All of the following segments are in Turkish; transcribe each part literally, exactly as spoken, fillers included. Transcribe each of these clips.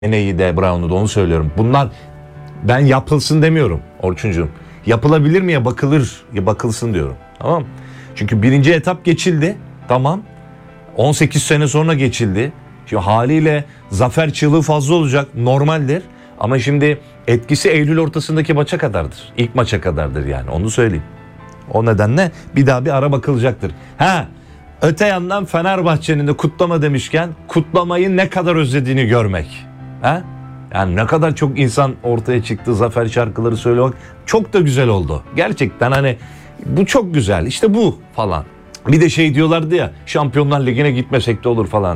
Ene'yi de Brown'u da onu söylüyorum. Bunlar ben yapılsın demiyorum Orçuncuğum. Yapılabilir mi ya bakılır ya bakılsın diyorum. Tamam. Çünkü birinci etap geçildi. Tamam. on sekiz sene sonra geçildi. Şimdi haliyle zafer çığlığı fazla olacak. Normaldir. Ama şimdi etkisi Eylül ortasındaki maça kadardır. İlk maça kadardır yani. Onu söyleyeyim. O nedenle bir daha bir ara bakılacaktır. Ha, öte yandan Fenerbahçe'nin de kutlama demişken kutlamayı ne kadar özlediğini görmek. Ha? Yani ne kadar çok insan ortaya çıktı, zafer şarkıları söylemek çok da güzel oldu. Gerçekten hani bu çok güzel, işte bu falan. Bir de şey diyorlardı ya, Şampiyonlar Ligi'ne gitmesek de olur falan.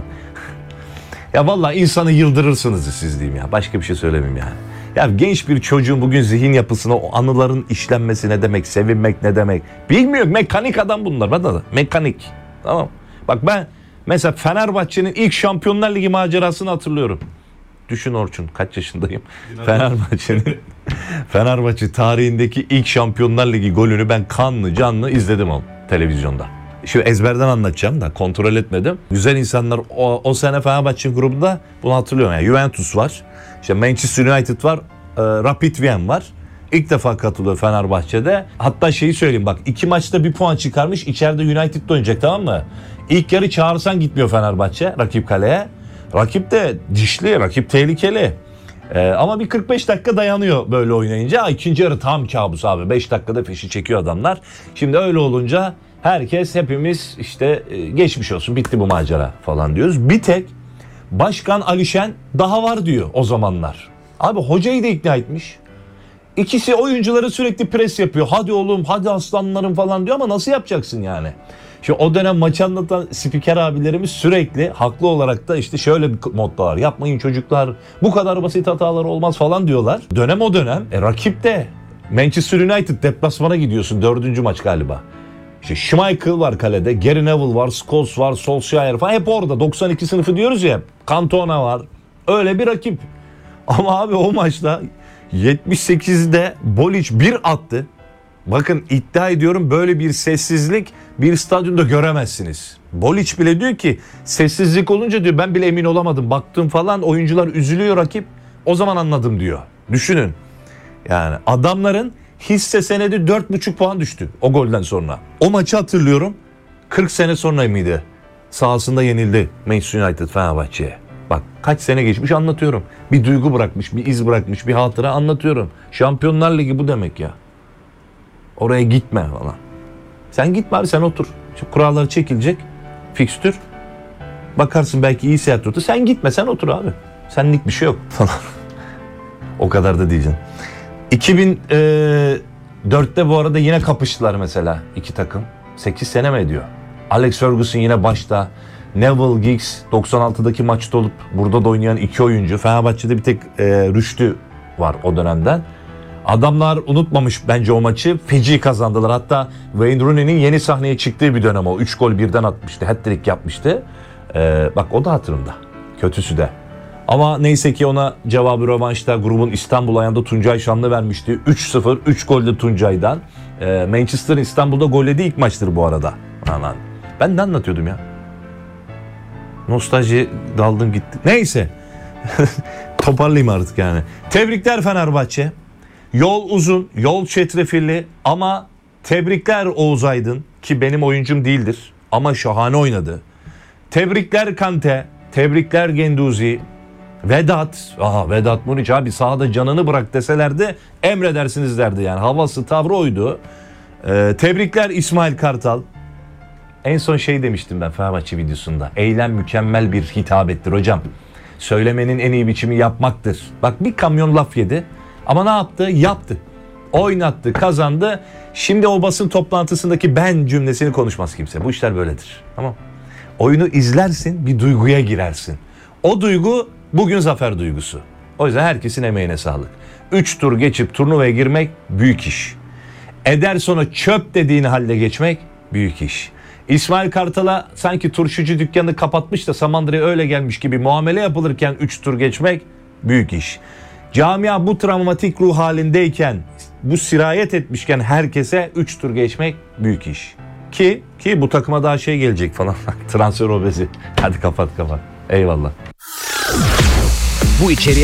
Ya vallahi insanı yıldırırsınız siz diyeyim ya, başka bir şey söylemeyeyim yani. Ya genç bir çocuğun bugün zihin yapısına, o anıların işlenmesi ne demek, sevinmek ne demek bilmiyorum. Mekanik adam bunlar, bana da mekanik. Tamam. Bak ben mesela Fenerbahçe'nin ilk Şampiyonlar Ligi macerasını hatırlıyorum. Düşün Orçun, kaç yaşındayım? Fenerbahçe'nin Fenerbahçe tarihindeki ilk Şampiyonlar Ligi golünü ben kanlı canlı izledim onu televizyonda. Şu ezberden anlatacağım da kontrol etmedim. Güzel insanlar o, o sene Fenerbahçe grubunda bunu hatırlıyorum. Yani Juventus var, işte Manchester United var, e, Rapid Wien var. İlk defa katılıyor Fenerbahçe'de. Hatta şeyi söyleyeyim bak, iki maçta bir puan çıkarmış. İçeride United'da oynayacak, tamam mı? İlk yarı çağırsan gitmiyor Fenerbahçe rakip kaleye. Rakip de dişli, rakip tehlikeli. Ee, ama bir kırk beş dakika dayanıyor böyle oynayınca. İkinci yarı tam kabus abi. beş dakikada peşi çekiyor adamlar. Şimdi öyle olunca herkes, hepimiz işte geçmiş olsun, bitti bu macera falan diyoruz. Bir tek Başkan Alişen daha var diyor o zamanlar. Abi hocayı da ikna etmiş. İkisi oyuncuları sürekli pres yapıyor. Hadi oğlum, hadi aslanlarım falan diyor ama nasıl yapacaksın yani? Şimdi o dönem maçı anlatan spiker abilerimiz sürekli haklı olarak da işte şöyle bir moddalar. Yapmayın çocuklar, bu kadar basit hatalar olmaz falan diyorlar. Dönem o dönem. E, rakip de Manchester United, deplasmana gidiyorsun, dördüncü maç galiba. İşte Schmeichel var kalede, Gary Neville var, Scholes var, Solskjaer falan hep orada. doksan iki sınıfı diyoruz ya, Cantona var. Öyle bir rakip. Ama abi o maçta yetmiş sekizde Boliç bir attı. Bakın iddia ediyorum, böyle bir sessizlik bir stadyumda göremezsiniz. Boliç bile diyor ki sessizlik olunca diyor ben bile emin olamadım. Baktım falan, oyuncular üzülüyor, rakip. O zaman anladım diyor. Düşünün. Yani adamların hisse senedi dört buçuk puan düştü o golden sonra. O maçı hatırlıyorum. kırk sene sonra mıydı? Sahasında yenildi Manchester United Fenerbahçe'ye. Bak kaç sene geçmiş anlatıyorum. Bir duygu bırakmış, bir iz bırakmış, bir hatıra anlatıyorum. Şampiyonlar Ligi bu demek ya. Oraya gitme falan. Sen gitme abi, sen otur. Şu kuralları çekilecek. Fikstür. Bakarsın belki iyi seyahat rotu. Sen gitme, sen otur abi. Senlik bir şey yok falan. O kadar da diyeceksin. iki bin dörtte bu arada yine kapıştılar mesela iki takım. sekiz sene mi ediyor? Alex Ferguson yine başta. Neville, Giggs doksan altıdaki maçta olup burada da oynayan iki oyuncu. Fenerbahçe'de bir tek e, Rüştü var o dönemden. Adamlar unutmamış bence o maçı. Feci kazandılar. Hatta Wayne Rooney'nin yeni sahneye çıktığı bir dönem o. üç gol birden atmıştı. Hat-trick yapmıştı. Ee, bak o da hatırımda. Kötüsü de. Ama neyse ki ona cevabı rövanşta grubun İstanbul ayağında Tuncay Şanlı vermişti. üç sıfır. üç gol de Tuncay'dan. Ee, Manchester İstanbul'da gollediği ilk maçtır bu arada. Aman. Ben ne anlatıyordum ya? Nostalji daldım gitti. Neyse. Toparlayayım artık yani. Tebrikler Fenerbahçe. Yol uzun, yol çetrefilli ama tebrikler Oğuz Aydın, ki benim oyuncum değildir ama şahane oynadı. Tebrikler Kante, tebrikler Genduzi, Vedat, aha Vedat Muriç abi sahada canını bırak deselerdi emredersiniz derdi yani, havası tavrı oydu. Ee, tebrikler İsmail Kartal. En son şey demiştim ben Fenerbahçe videosunda, eylem mükemmel bir hitabettir hocam. Söylemenin en iyi biçimi yapmaktır. Bak bir kamyon laf yedi. Ama ne yaptı? Yaptı. Oynattı, kazandı. Şimdi o basın toplantısındaki ben cümlesini konuşmaz kimse. Bu işler böyledir. Tamam. Oyunu izlersin, bir duyguya girersin. O duygu bugün zafer duygusu. O yüzden herkesin emeğine sağlık. üç tur geçip turnuvaya girmek büyük iş. Ederson'a çöp dediğin halde geçmek büyük iş. İsmail Kartal'a sanki turşucu dükkanını kapatmış da Samandıra'ya öyle gelmiş gibi muamele yapılırken üç tur geçmek büyük iş. Camia bu travmatik ruh halindeyken, bu sirayet etmişken herkese üç tur geçmek büyük iş. Ki ki bu takıma daha şey gelecek falan. Transfer obezi. Hadi kapat kapat. Eyvallah. Bu içeriğe